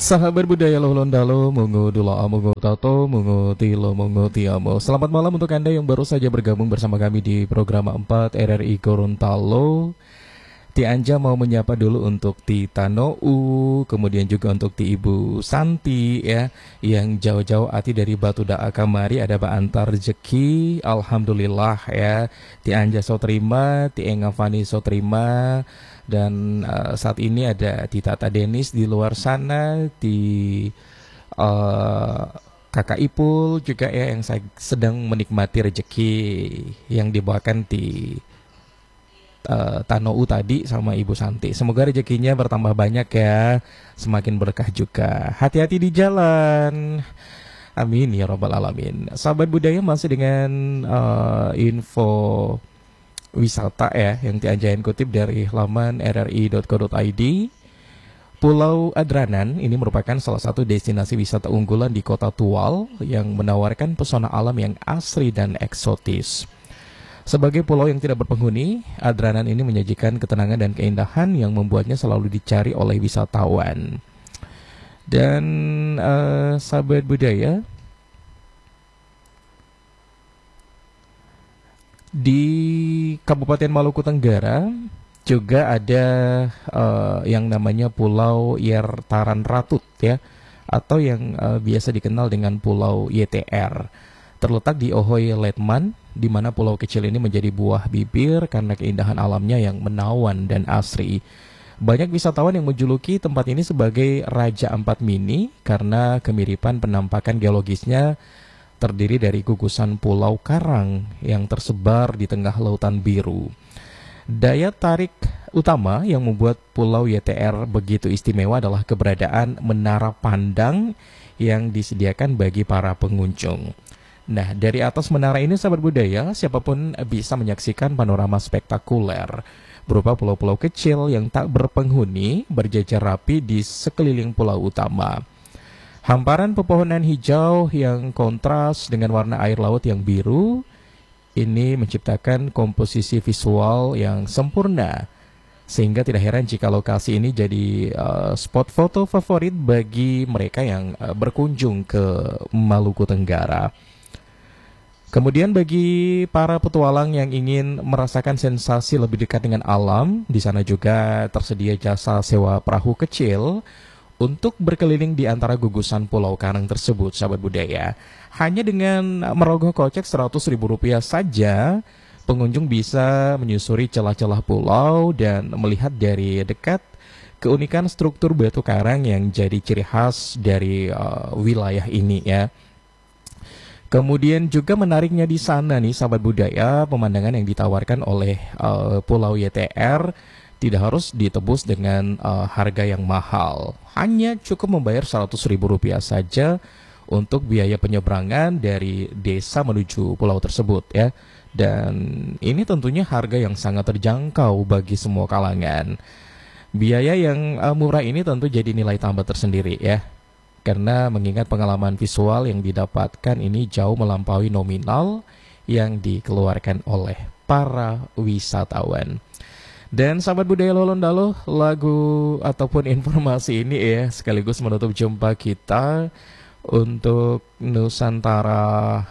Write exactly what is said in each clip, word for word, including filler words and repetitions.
Sahabat budaya Lolondalo, mungu dula mungu tato, mungu tilo, mungu tiamo. Selamat malam untuk Anda yang baru saja bergabung bersama kami di program empat R R I Gorontalo. Ti Anja mau menyapa dulu untuk Ti Tanou, kemudian juga untuk Ti Ibu Santi ya, yang jauh-jauh hati dari Batu Da'a kamari ada Pak Antar Rezeki, alhamdulillah ya. Ti Anja so terima, Ti Enga Fani so terima, dan uh, saat ini ada Ti Tata Denis di luar sana, Ti uh, Kakak Ipul juga ya yang sedang menikmati rezeki yang dibawakan Ti Uh, Tanou tadi sama Ibu Santi. Semoga rezekinya bertambah banyak ya, semakin berkah juga. Hati-hati di jalan. Amin ya rabbal alamin. Sahabat budaya masih dengan uh, info wisata ya yang dianjain kutip dari laman r r i dot co dot i d. Pulau Adranan ini merupakan salah satu destinasi wisata unggulan di Kota Tual yang menawarkan pesona alam yang asri dan eksotis. Sebagai pulau yang tidak berpenghuni, Adranan ini menyajikan ketenangan dan keindahan yang membuatnya selalu dicari oleh wisatawan. Dan uh, sahabat budaya, di Kabupaten Maluku Tenggara juga ada uh, yang namanya Pulau Yertaran Ratut ya, atau yang uh, biasa dikenal dengan Pulau Y T R. Terletak di Ohoy Letman, di mana pulau kecil ini menjadi buah bibir karena keindahan alamnya yang menawan dan asri. Banyak wisatawan yang menjuluki tempat ini sebagai Raja Ampat Mini karena kemiripan penampakan geologisnya terdiri dari gugusan pulau karang yang tersebar di tengah lautan biru. Daya tarik utama yang membuat Pulau Y T R begitu istimewa adalah keberadaan menara pandang yang disediakan bagi para pengunjung. Nah, dari atas menara ini sahabat budaya, siapapun bisa menyaksikan panorama spektakuler berupa pulau-pulau kecil yang tak berpenghuni berjajar rapi di sekeliling pulau utama. Hamparan pepohonan hijau yang kontras dengan warna air laut yang biru ini menciptakan komposisi visual yang sempurna, sehingga tidak heran jika lokasi ini jadi uh, spot foto favorit bagi mereka yang uh, berkunjung ke Maluku Tenggara. Kemudian bagi para petualang yang ingin merasakan sensasi lebih dekat dengan alam, di sana juga tersedia jasa sewa perahu kecil untuk berkeliling di antara gugusan pulau karang tersebut, sahabat budaya. Hanya dengan merogoh kocek seratus ribu rupiah saja, pengunjung bisa menyusuri celah-celah pulau dan melihat dari dekat keunikan struktur batu karang yang jadi ciri khas dari uh, wilayah ini ya. Kemudian juga menariknya di sana nih sahabat budaya, pemandangan yang ditawarkan oleh uh, Pulau Y T R tidak harus ditebus dengan uh, harga yang mahal. Hanya cukup membayar seratus ribu rupiah saja untuk biaya penyeberangan dari desa menuju pulau tersebut ya. Dan ini tentunya harga yang sangat terjangkau bagi semua kalangan. Biaya yang uh, murah ini tentu jadi nilai tambah tersendiri ya, karena mengingat pengalaman visual yang didapatkan ini jauh melampaui nominal yang dikeluarkan oleh para wisatawan. Dan sahabat budaya Lolondalo, lagu ataupun informasi ini ya sekaligus menutup jumpa kita untuk Nusantara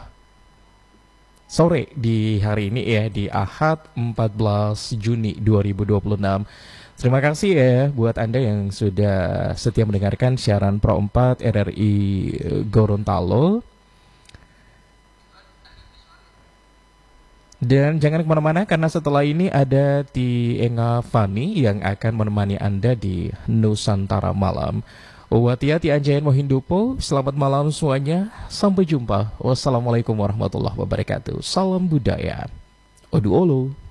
sore di hari ini ya, di Ahad empat belas Juni dua ribu dua puluh enam. Terima kasih ya buat Anda yang sudah setia mendengarkan siaran Pro empat R R I Gorontalo. Dan jangan kemana-mana karena setelah ini ada Ti Enga Fani yang akan menemani Anda di Nusantara Malam. Watia Ti Anjayan Mohindupo, selamat malam semuanya. Sampai jumpa. Wassalamualaikum warahmatullahi wabarakatuh. Salam budaya. Odu olo.